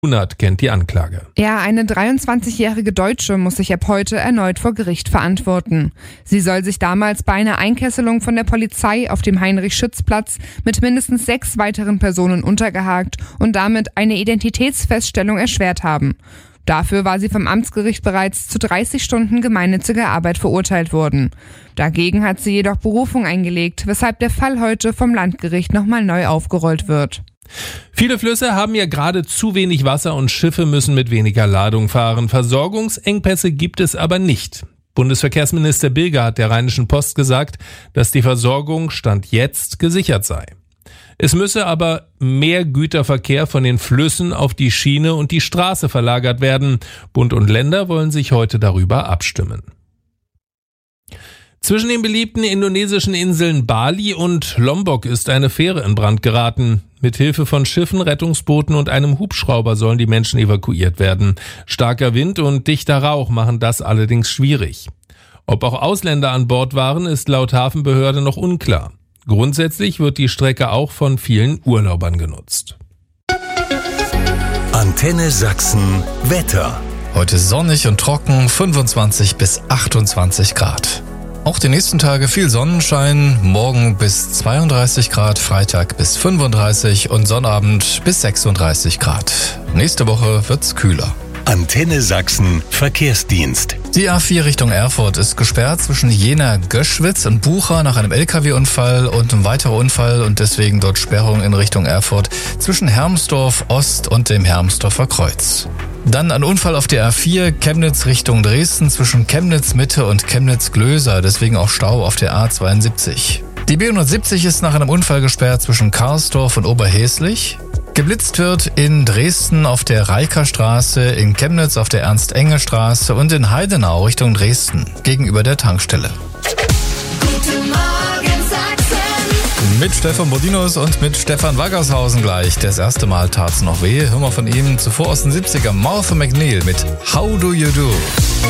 Unert kennt die Anklage. Ja, eine 23-jährige Deutsche muss sich ab heute erneut vor Gericht verantworten. Sie soll sich damals bei einer Einkesselung von der Polizei auf dem Heinrich-Schütz-Platz mit mindestens 6 weiteren Personen untergehakt und damit eine Identitätsfeststellung erschwert haben. Dafür war sie vom Amtsgericht bereits zu 30 Stunden gemeinnütziger Arbeit verurteilt worden. Dagegen hat sie jedoch Berufung eingelegt, weshalb der Fall heute vom Landgericht nochmal neu aufgerollt wird. Viele Flüsse haben ja gerade zu wenig Wasser und Schiffe müssen mit weniger Ladung fahren. Versorgungsengpässe gibt es aber nicht. Bundesverkehrsminister Bilger hat der Rheinischen Post gesagt, dass die Versorgung Stand jetzt gesichert sei. Es müsse aber mehr Güterverkehr von den Flüssen auf die Schiene und die Straße verlagert werden. Bund und Länder wollen sich heute darüber abstimmen. Zwischen den beliebten indonesischen Inseln Bali und Lombok ist eine Fähre in Brand geraten. Mit Hilfe von Schiffen, Rettungsbooten und einem Hubschrauber sollen die Menschen evakuiert werden. Starker Wind und dichter Rauch machen das allerdings schwierig. Ob auch Ausländer an Bord waren, ist laut Hafenbehörde noch unklar. Grundsätzlich wird die Strecke auch von vielen Urlaubern genutzt. Antenne Sachsen Wetter. Heute sonnig und trocken, 25 bis 28 Grad. Auch die nächsten Tage viel Sonnenschein, morgen bis 32 Grad, Freitag bis 35 und Sonnabend bis 36 Grad. Nächste Woche wird's kühler. Antenne Sachsen Verkehrsdienst. Die A4 Richtung Erfurt ist gesperrt zwischen Jena-Göschwitz und Bucha nach einem LKW-Unfall und einem weiteren Unfall und deswegen dort Sperrung in Richtung Erfurt zwischen Hermsdorf Ost und dem Hermsdorfer Kreuz. Dann ein Unfall auf der A4 Chemnitz Richtung Dresden zwischen Chemnitz Mitte und Chemnitz Glöser, deswegen auch Stau auf der A72. Die B170 ist nach einem Unfall gesperrt zwischen Karlsdorf und Oberhäslich. Geblitzt wird in Dresden auf der Reikerstraße, in Chemnitz auf der Ernst-Enge-Straße und in Heidenau Richtung Dresden, gegenüber der Tankstelle. Guten Morgen Sachsen. Mit Stefan Bodinus und mit Stefan Waggershausen gleich. Das erste Mal tat's noch weh. Hören wir von ihm zuvor aus den 70er Martha McNeil mit How Do You Do.